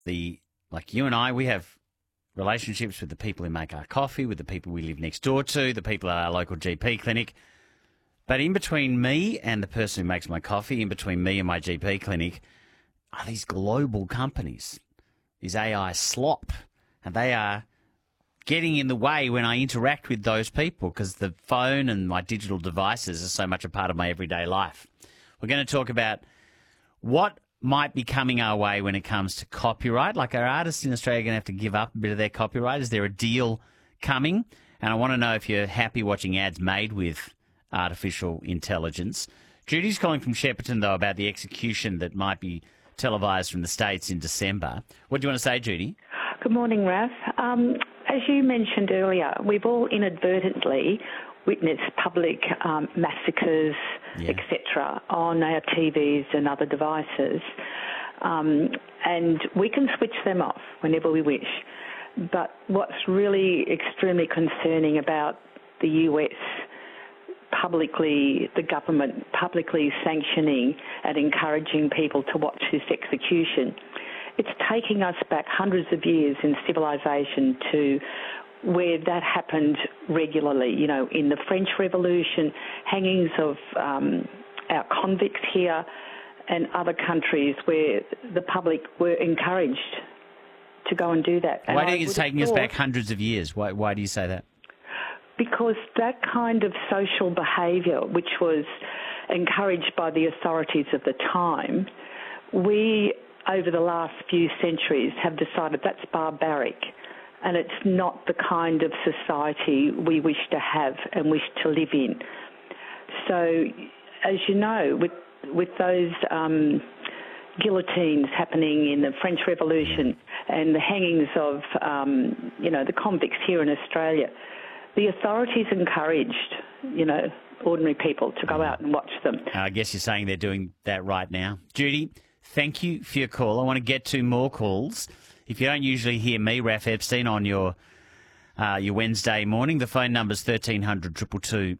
like you and I, we have relationships with the people who make our coffee, with the people we live next door to, the people at our local GP clinic. But in between me and the person who makes my coffee, in between me and my GP clinic, are these global companies, these AI slop. And they are getting in the way when I interact with those people because the phone and my digital devices are so much a part of my everyday life. We're going to talk about what might be coming our way when it comes to copyright. Like, our artists in Australia are going to have to give up a bit of their copyright. Is there a deal coming? And I want to know if you're happy watching ads made with artificial intelligence. Judy's calling from Shepparton, though, about the execution that might be televised from the States in December. What do you want to say, Judy? Good morning, Raf. As you mentioned earlier, we've all inadvertently witnessed public massacres, etc., on our TVs and other devices, and we can switch them off whenever we wish. But what's really extremely concerning about the US the government publicly sanctioning and encouraging people to watch this execution, it's taking us back hundreds of years in civilization to where that happened regularly. You know, in the French Revolution, hangings of our convicts here and other countries where the public were encouraged to go and do that. And why do you think it's taking us back hundreds of years? Why do you say that? Because that kind of social behaviour, which was encouraged by the authorities of the time, we, over the last few centuries, have decided that's barbaric and it's not the kind of society we wish to have and wish to live in. So, as you know, with those guillotines happening in the French Revolution and the hangings of, the convicts here in Australia, the authorities encouraged, ordinary people to go out and watch them. I guess you're saying they're doing that right now. Judy, thank you for your call. I want to get to more calls. If you don't usually hear me, Raf Epstein, on your Wednesday morning, the phone number's 1300 222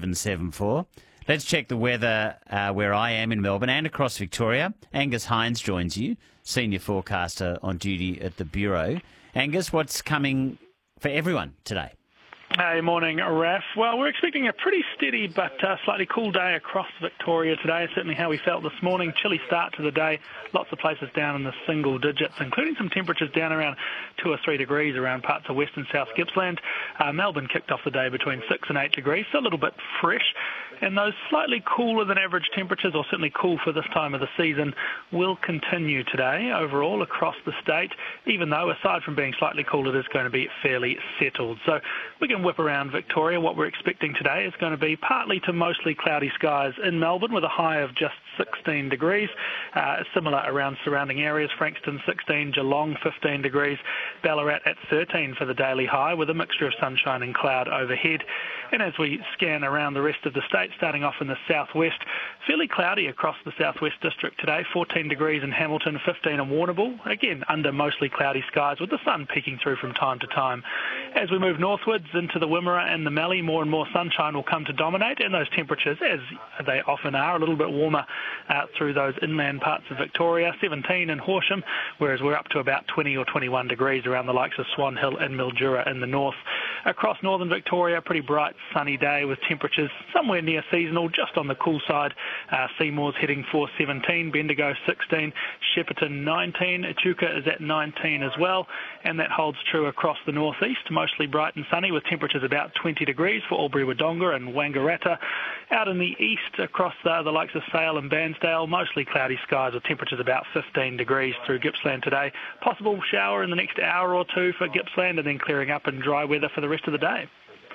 774. Let's check the weather where I am in Melbourne and across Victoria. Angus Hines joins you, senior forecaster on duty at the Bureau. Angus, what's coming for everyone today? Hey, morning, Raf. Well, we're expecting a pretty steady but slightly cool day across Victoria today, certainly how we felt this morning. Chilly start to the day, lots of places down in the single digits, including some temperatures down around 2 or 3 degrees around parts of West and South Gippsland. Melbourne kicked off the day between 6 and 8 degrees, so a little bit fresh. And those slightly cooler than average temperatures, or certainly cool for this time of the season, will continue today overall across the state, even though aside from being slightly cool, it is going to be fairly settled. So we can whip around Victoria. What we're expecting today is going to be partly to mostly cloudy skies in Melbourne with a high of just 16 degrees. Similar around surrounding areas, Frankston 16, Geelong 15 degrees, Ballarat at 13 for the daily high with a mixture of sunshine and cloud overhead. And as we scan around the rest of the state, starting off in the southwest, fairly cloudy across the southwest district today, 14 degrees in Hamilton, 15 in Warrnambool, again under mostly cloudy skies with the sun peeking through from time to time. As we move northwards into the Wimmera and the Mallee, more and more sunshine will come to dominate, and those temperatures, as they often are, a little bit warmer through those inland parts of Victoria, 17 in Horsham, whereas we're up to about 20 or 21 degrees around the likes of Swan Hill and Mildura in the north. Across northern Victoria, pretty bright sunny day with temperatures somewhere near seasonal, just on the cool side. Seymour's heading for 17, Bendigo 16, Shepparton 19, Echuca is at 19 as well, and that holds true across the northeast, mostly bright and sunny with temperatures about 20 degrees for Albury-Wodonga and Wangaratta. Out in the east, across the likes of Sale and Bairnsdale, mostly cloudy skies with temperatures about 15 degrees through Gippsland today. Possible shower in the next hour or two for Gippsland, and then clearing up and dry weather for the rest of the day.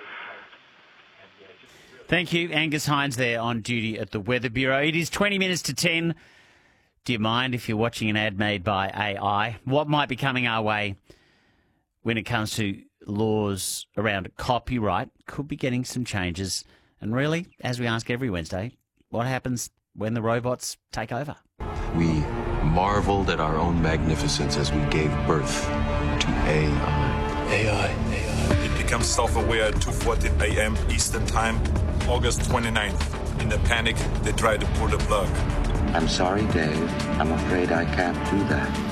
Thank you, Angus Hines there on duty at the Weather Bureau. It is 20 minutes to 10. Do you mind if you're watching an ad made by AI? What might be coming our way when it comes to laws around copyright? Could be getting some changes. And really, as we ask every Wednesday, what happens when the robots take over? We marveled at our own magnificence as we gave birth to AI. AI. It becomes self-aware at 2:14 a.m. Eastern Time, August 29th. In the panic, they try to pull the plug. I'm sorry, Dave. I'm afraid I can't do that.